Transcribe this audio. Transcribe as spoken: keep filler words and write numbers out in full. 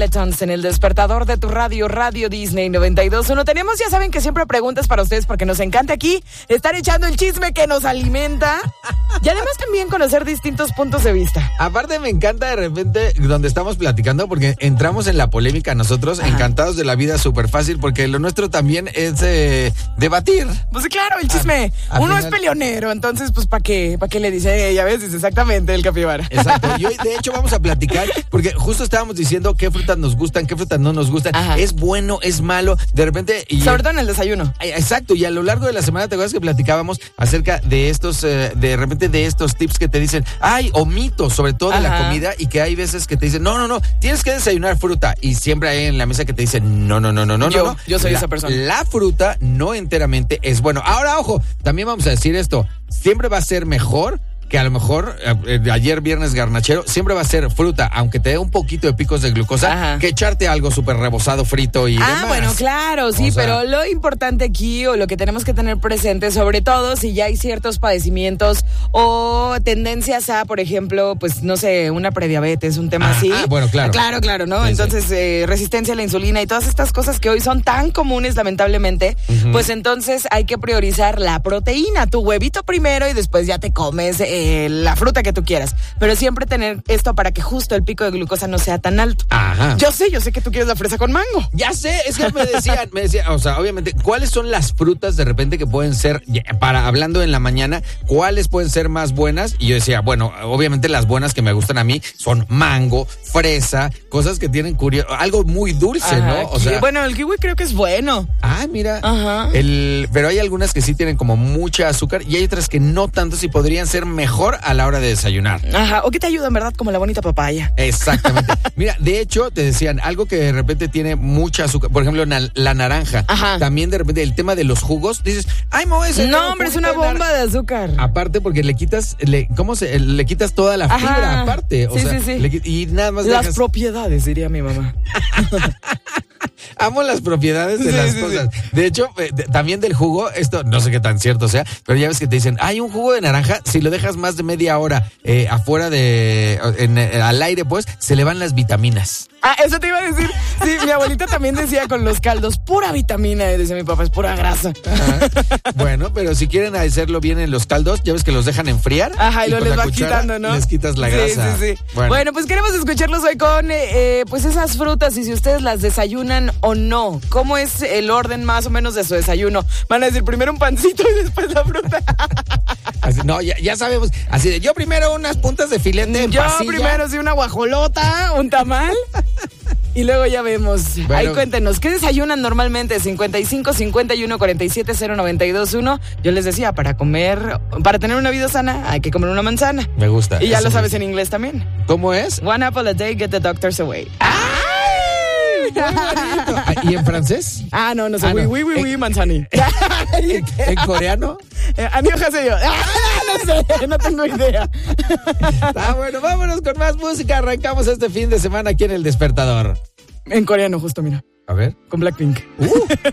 Skeletons en el despertador de tu radio, Radio Disney noventa y dos punto uno. Tenemos, ya saben que siempre preguntas para ustedes porque nos encanta aquí estar echando el chisme que nos alimenta y además también conocer distintos puntos de vista. Aparte me encanta de repente donde estamos platicando porque entramos en la polémica nosotros, Ajá. encantados de la vida, súper fácil, porque lo nuestro también es eh, debatir. Pues claro, el chisme. A, a Uno final... es peleonero, entonces pues ¿para qué? ¿Para qué le dice? Eh, ya ves, dice exactamente el capibara. Exacto. Y hoy de hecho vamos a platicar porque justo estábamos diciendo qué frutas nos gustan, qué frutas no nos gustan. Ajá. Es bueno, es malo, de repente... Y sobre todo en el desayuno. Exacto, y a lo largo de la semana te acuerdas que platicábamos acerca de estos, eh, de repente de estos tips que te dicen, ay, o mitos, sobre todo de Ajá. la comida, y que hay veces que te dicen, no, no, no, tienes que desayunar fruta, y siempre hay en la mesa que te dicen, no, no, no, no, no, yo, no. Yo soy la, esa persona. La fruta no enteramente es bueno. Ahora, ojo, también vamos a decir esto, siempre va a ser mejor que a lo mejor eh, ayer viernes garnachero, siempre va a ser fruta, aunque te dé un poquito de picos de glucosa, Ajá. que echarte algo súper rebozado, frito y ah, demás. Ah, bueno, claro, sí, o sea, pero lo importante aquí o lo que tenemos que tener presente, sobre todo si ya hay ciertos padecimientos o tendencias a, por ejemplo, pues no sé, una prediabetes, un tema ah, así. Ah, bueno, claro. Claro, claro, ¿no? Sí, entonces, sí. Eh, resistencia a la insulina y todas estas cosas que hoy son tan comunes, lamentablemente, uh-huh. pues entonces hay que priorizar la proteína, tu huevito primero y después ya te comes eh, la fruta que tú quieras, pero siempre tener esto para que justo el pico de glucosa no sea tan alto. Ajá. Yo sé, yo sé que tú quieres la fresa con mango. Ya sé, es que me decían, me decían, o sea, obviamente, ¿cuáles son las frutas de repente que pueden ser, para hablando en la mañana, cuáles pueden ser más buenas? Y yo decía, bueno, obviamente las buenas que me gustan a mí son mango, fresa, cosas que tienen curioso, algo muy dulce, Ajá, ¿no? O sea, bueno, el kiwi creo que es bueno. Ah, mira. Ajá. El, pero hay algunas que sí tienen como mucha azúcar y hay otras que no tanto, si podrían ser mejor a la hora de desayunar. Ajá, o que te ayudan, ¿verdad? Como la bonita papaya. Exactamente. Mira, de hecho, te decían, algo que de repente tiene mucha azúcar, por ejemplo, na- la naranja. Ajá. También de repente el tema de los jugos, dices, ay, me voy a hacer No, hombre, es una bomba de, nar- de azúcar. Aparte porque le quitas, le, ¿cómo se? Le quitas toda la fibra Ajá. aparte. O sí, sea, sí, sí. Le, y nada más Las dejas... propiedades, diría mi mamá. Amo las propiedades de sí, las sí, cosas. Sí. De hecho, eh, de, también del jugo, esto no sé qué tan cierto sea, pero ya ves que te dicen, hay un jugo de naranja, si lo dejas más de media hora eh, afuera de, en, en, al aire, pues, se le van las vitaminas. Ah, eso te iba a decir. Sí, mi abuelita también decía con los caldos, pura vitamina, y decía mi papá, es pura grasa. Ajá. Bueno, pero si quieren hacerlo bien en los caldos, ya ves que los dejan enfriar. Ajá, y, y lo les va cuchara, quitando, ¿no? Les quitas la sí, grasa. Sí, sí, bueno. bueno, pues queremos escucharlos hoy con, eh, pues esas frutas y si ustedes las desayunan o no. ¿Cómo es el orden más o menos de su desayuno? Van a decir primero un pancito y después la fruta. Así, no, ya, ya sabemos. Así de, yo primero unas puntas de filete en Yo pasilla. primero sí una guajolota, un tamal. Y luego ya vemos. Bueno. Ahí cuéntenos, ¿qué desayunan normalmente? cincuenta y cinco, cincuenta y uno, cuarenta y siete, cero noventa y dos, uno. Yo les decía, para comer, para tener una vida sana, hay que comer una manzana. Me gusta. Y ya lo sabes en inglés también. ¿Cómo es? One apple a day, get the doctors away. ¡Ay! Muy bonito. ¿Y en francés? Ah, no, no sé. Ah, oui, no. oui, oui, oui, manzani. ¿En, en coreano? Eh, Anio Haseyo. No sé, no tengo idea. Ah, bueno, vámonos con más música. Arrancamos este fin de semana aquí en El Despertador. En coreano, justo, mira. A ver. Con Blackpink. Uh.